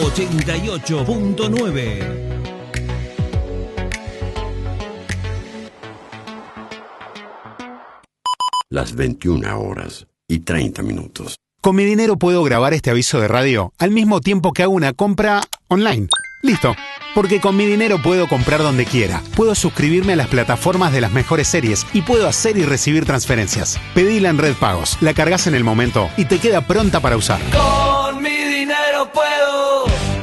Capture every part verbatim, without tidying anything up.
ochenta y ocho punto nueve. Las veintiuna horas y treinta minutos. Con mi dinero puedo grabar este aviso de radio al mismo tiempo que hago una compra online. Listo. Porque con mi dinero puedo comprar donde quiera. Puedo suscribirme a las plataformas de las mejores series y puedo hacer y recibir transferencias. Pedila en Red Pagos, la cargas en el momento y te queda pronta para usar. Con mi dinero puedo.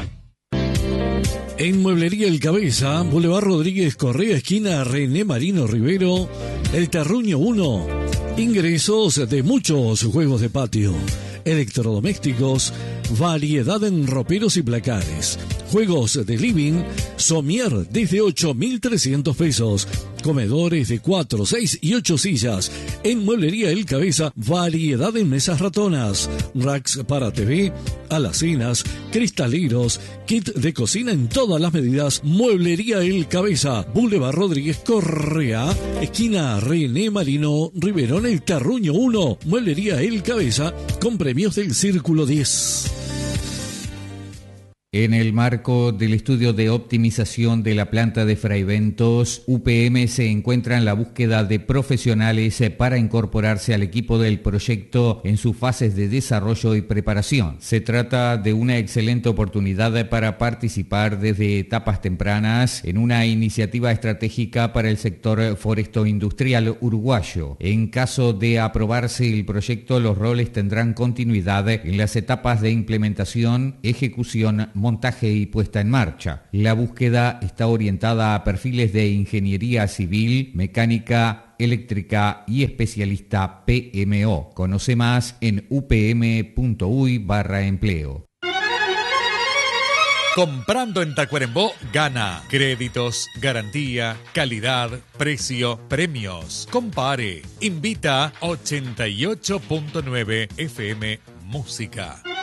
En Mueblería El Cabeza, Boulevard Rodríguez Correa, esquina René Marino Rivero, El Terruño uno. Ingresos de muchos juegos de patio, electrodomésticos, variedad en roperos y placares, juegos de living, somier desde ocho mil trescientos pesos, comedores de cuatro, seis y ocho sillas. En Mueblería El Cabeza, variedad en mesas ratonas, racks para T V, alacenas, cristaleros, kit de cocina en todas las medidas. Mueblería El Cabeza, Boulevard Rodríguez Correa, esquina René Marino Rivero, en El Terruño uno. Mueblería El Cabeza, con premios del Círculo diez. En el marco del estudio de optimización de la planta de Fraiventos, U P M se encuentra en la búsqueda de profesionales para incorporarse al equipo del proyecto en sus fases de desarrollo y preparación. Se trata de una excelente oportunidad para participar desde etapas tempranas en una iniciativa estratégica para el sector foresto-industrial uruguayo. En caso de aprobarse el proyecto, los roles tendrán continuidad en las etapas de implementación, ejecución, montaje y puesta en marcha. La búsqueda está orientada a perfiles de ingeniería civil, mecánica, eléctrica y especialista P M O. Conoce más en upm.uy barra empleo. Comprando en Tacuarembó, gana. Créditos, garantía, calidad, precio, premios. Compare. Invita ochenta y ocho punto nueve F M Música.